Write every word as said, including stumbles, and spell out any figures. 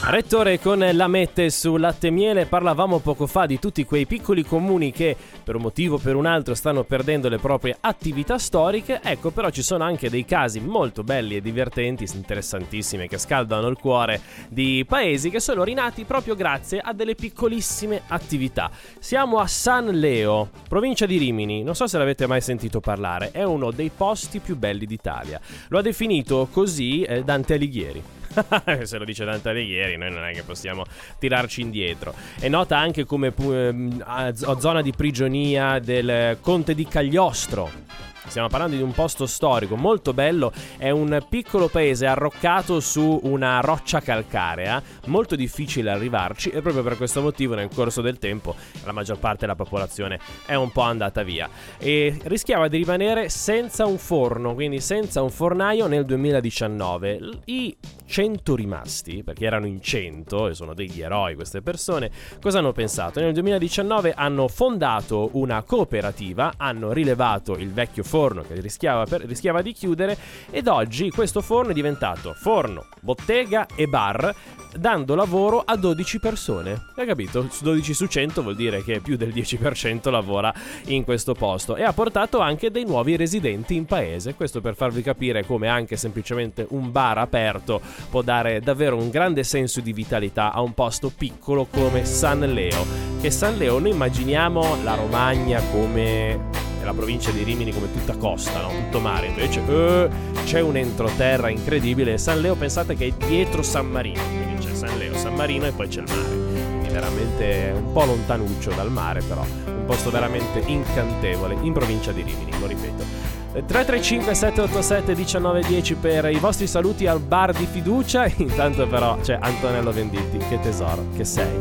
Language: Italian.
Rettore con la Mette su Latte e Miele. Parlavamo poco fa di tutti quei piccoli comuni che per un motivo o per un altro stanno perdendo le proprie attività storiche. Ecco, però ci sono anche dei casi molto belli e divertenti, interessantissimi, che scaldano il cuore di paesi che sono rinati proprio grazie a delle piccolissime attività. Siamo a San Leo, provincia di Rimini. Non so se l'avete mai sentito parlare, è uno dei posti più belli d'Italia. Lo ha definito così eh, Dante Alighieri. Se lo dice Dante Alighieri, noi non è che possiamo tirarci indietro. È nota anche come eh, zona di prigionia del Conte di Cagliostro. Stiamo parlando di un posto storico molto bello. È un piccolo paese arroccato su una roccia calcarea, molto difficile arrivarci, e proprio per questo motivo nel corso del tempo la maggior parte della popolazione è un po' andata via e rischiava di rimanere senza un forno, quindi senza un fornaio nel duemiladiciannove. I cento rimasti, perché erano in cento e sono degli eroi queste persone, cosa hanno pensato? Nel duemiladiciannove hanno fondato una cooperativa, hanno rilevato il vecchio forno che rischiava, per, rischiava di chiudere, ed oggi questo forno è diventato forno, bottega e bar, dando lavoro a dodici persone. Hai capito? dodici su cento vuol dire che più del dieci per cento lavora in questo posto, e ha portato anche dei nuovi residenti in paese. Questo per farvi capire come anche semplicemente un bar aperto può dare davvero un grande senso di vitalità a un posto piccolo come San Leo. Che San Leo, noi immaginiamo la Romagna come la provincia di Rimini come tutta costa, no? Tutto mare. Invece eh, c'è un entroterra incredibile. San Leo, pensate che è dietro San Marino, quindi c'è San Leo, San Marino e poi c'è il mare, quindi veramente un po' lontanuccio dal mare, però un posto veramente incantevole in provincia di Rimini, lo ripeto. tre tre cinque sette otto sette uno nove uno zero per i vostri saluti al bar di fiducia. Intanto però c'è Antonello Venditti. Che tesoro che sei.